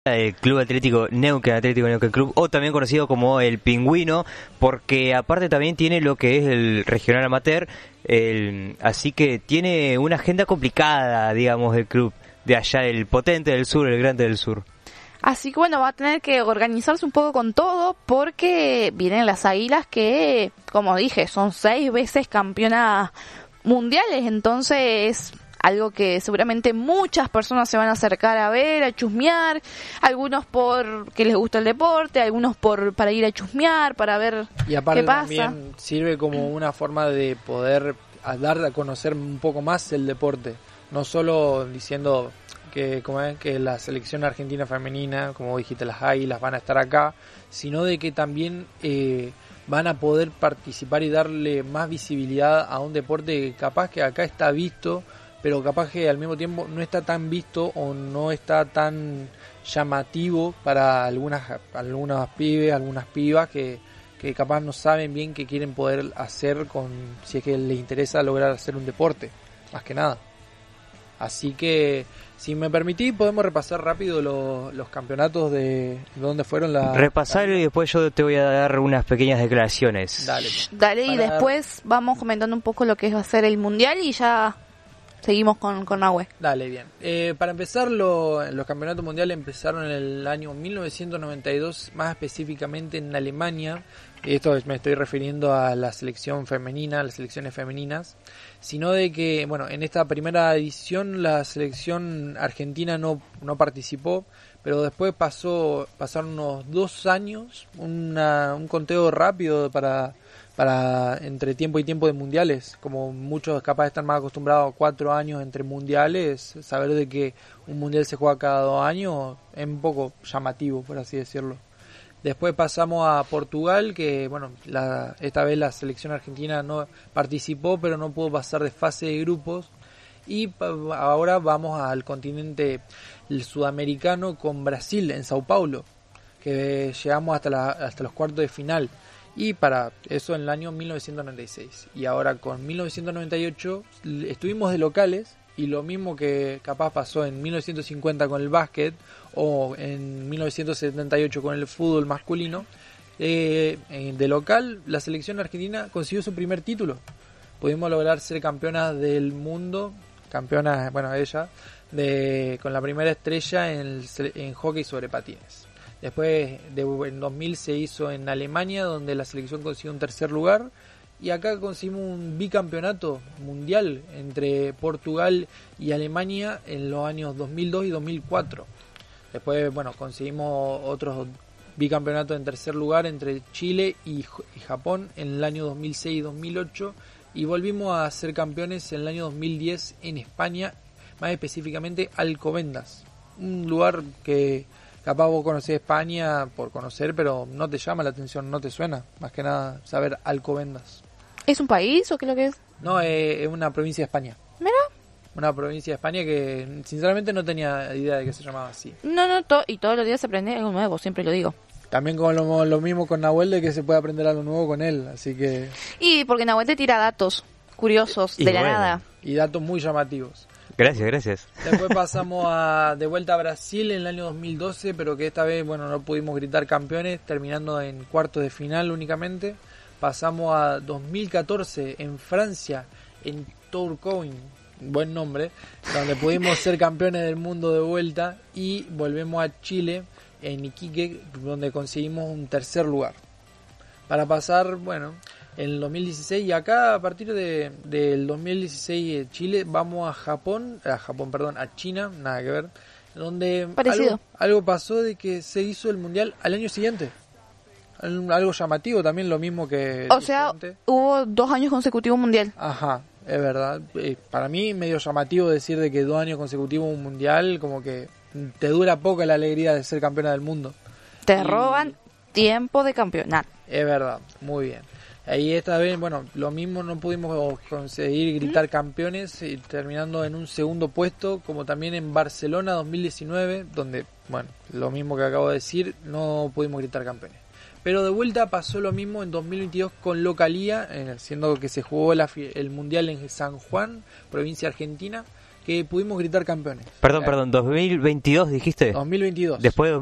El Club Atlético Neuquén Club, o también conocido como el Pingüino, porque aparte también tiene lo que es el regional amateur, así que tiene una agenda complicada, digamos, el club de allá, el potente del sur, el grande del sur. Así que bueno, va a tener que organizarse un poco con todo, porque vienen las Águilas que, como dije, son 6 veces campeonas mundiales, entonces algo que seguramente muchas personas se van a acercar a ver, a chusmear, algunos porque les gusta el deporte, algunos para ir a chusmear, para ver y aparte qué pasa. También sirve como una forma de poder dar a conocer un poco más el deporte, no solo diciendo que la selección argentina femenina, como dijiste, las Águilas van a estar acá, sino de que también van a poder participar y darle más visibilidad a un deporte que capaz que acá está visto, pero capaz que al mismo tiempo no está tan visto o no está tan llamativo para algunas pibes, algunas pibas que capaz no saben bien qué quieren poder hacer si es que les interesa lograr hacer un deporte, más que nada. Así que, si me permitís, podemos repasar rápido los campeonatos de dónde fueron Repasar y después yo te voy a dar unas pequeñas declaraciones. Dale, y después vamos comentando un poco lo que va a ser el Mundial y ya seguimos con Nahue. Dale, bien. Para empezar, los campeonatos mundiales empezaron en el año 1992, más específicamente en Alemania. Esto me estoy refiriendo a la selección femenina, a las selecciones femeninas. Sino de que, bueno, en esta primera edición la selección argentina no participó, pero después pasaron unos 2 años, un conteo rápido para entre tiempo y tiempo de mundiales, como muchos capaz están más acostumbrados a 4 años entre mundiales, saber de que un mundial se juega cada 2 años es un poco llamativo, por así decirlo. Después pasamos a Portugal, que bueno, esta vez la selección argentina no participó, pero no pudo pasar de fase de grupos. Y ahora vamos al continente sudamericano con Brasil en Sao Paulo, que llegamos hasta los cuartos de final. Y para eso en el año 1996. Y ahora con 1998 estuvimos de locales. Y lo mismo que capaz pasó en 1950 con el básquet o en 1978 con el fútbol masculino, de local la selección argentina consiguió su primer título. Pudimos lograr ser campeonas del mundo, campeonas, bueno, ella, con la primera estrella en hockey sobre patines. Después, en 2000 se hizo en Alemania, donde la selección consiguió un tercer lugar. Y acá conseguimos un bicampeonato mundial entre Portugal y Alemania en los años 2002 y 2004. Después, bueno, conseguimos otros bicampeonatos en tercer lugar entre Chile y Japón en el año 2006 y 2008. Y volvimos a ser campeones en el año 2010 en España, más específicamente Alcobendas. Un lugar que capaz vos conocés España por conocer, pero no te llama la atención, no te suena. Más que nada saber Alcobendas. ¿Es un país o qué es lo que es? No, es una provincia de España. ¿Mira? Una provincia de España que sinceramente no tenía idea de que se llamaba así. No, y todos los días se aprende algo nuevo, siempre lo digo. También con lo mismo con Nahuel, de que se puede aprender algo nuevo con él, así que... Y porque Nahuel te tira datos curiosos de la nada. Y datos muy llamativos. Gracias. Después pasamos de vuelta a Brasil en el año 2012, pero que esta vez, bueno, no pudimos gritar campeones, terminando en cuartos de final únicamente. Pasamos a 2014 en Francia, en Tourcoing, buen nombre, donde pudimos ser campeones del mundo de vuelta, y volvemos a Chile, en Iquique, donde conseguimos un tercer lugar. Para pasar, bueno, en el 2016, y acá a partir del 2016 Chile, vamos a China, nada que ver, donde algo pasó de que se hizo el mundial al año siguiente. Algo llamativo también, lo mismo que... O sea, hubo 2 años consecutivos mundial. Ajá, es verdad. Para mí medio llamativo decir de que 2 años consecutivos un mundial, como que te dura poco la alegría de ser campeona del mundo. Te roban tiempo de campeonato. Es verdad, muy bien. Ahí esta vez, bueno, lo mismo, no pudimos conseguir gritar campeones, terminando en un segundo puesto, como también en Barcelona 2019, donde, bueno, lo mismo que acabo de decir, no pudimos gritar campeones. Pero de vuelta pasó lo mismo en 2022 con localía, siendo que se jugó el Mundial en San Juan, provincia argentina, que pudimos gritar campeones. Perdón, 2022 dijiste. 2022. Después de